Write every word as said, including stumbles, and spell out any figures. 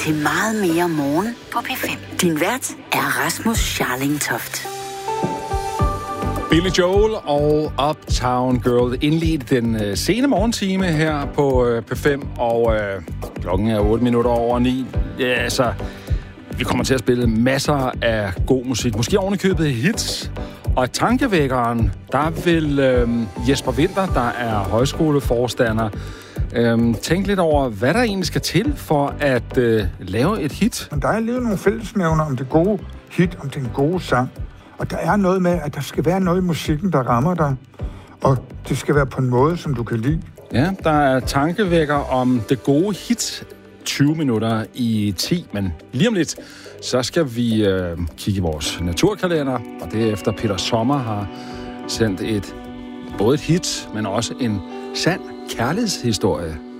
til meget mere morgen på P fem. Din vært er Rasmus Scharling Toft. Billy Joel og Uptown Girl indledte den øh, sene morgentime her på øh, P fem, og øh, klokken er otte minutter over ni. Ja, altså, vi kommer til at spille masser af god musik. Måske ovenikøbet hits. Og tankevækkeren, der vil øh, Jesper Winter, der er højskoleforstander, øh, tænke lidt over, hvad der egentlig skal til for at øh, lave et hit. Der er alligevel nogle fællesnævner om det gode hit, om den gode sang. Og der er noget med, at der skal være noget i musikken, der rammer dig. Og det skal være på en måde, som du kan lide. Ja, der er tankevækker om det gode hit tyve minutter i ti. Men lige om lidt, så skal vi øh, kigge i vores naturkalender. Og det er efter Peter Sommer har sendt et både et hit, men også en sand kærlighedshistorie.